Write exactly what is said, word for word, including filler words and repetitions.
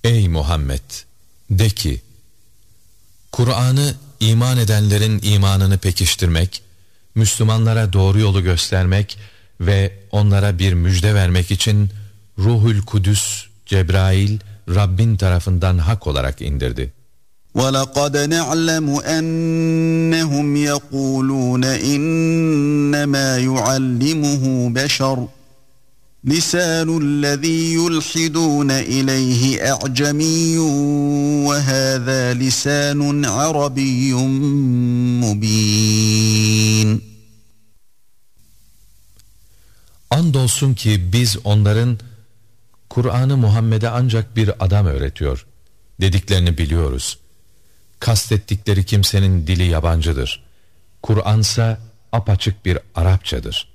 Ey Muhammed! De ki, Kur'an'ı iman edenlerin imanını pekiştirmek, Müslümanlara doğru yolu göstermek ve onlara bir müjde vermek için Ruhul Kudüs, Cebrail, Rabbin tarafından hak olarak indirdi. وَلَقَدْ نَعْلَمُ أَنَّهُمْ يَقُولُونَ إِنَّمَا يُعَلِّمُهُ بَشَرٌ لِسَانُ الَّذِي يُلْحِدُونَ إِلَيْهِ أَعْجَمِيٌّ وَهَذَا لِسَانٌ عَرَبِيٌّ مُبِينٌ. Andolsun ki biz onların Kur'an'ı Muhammed'e ancak bir adam öğretiyor dediklerini biliyoruz. Kastettikleri kimsenin dili yabancıdır. Kur'ansa apaçık bir Arapçadır.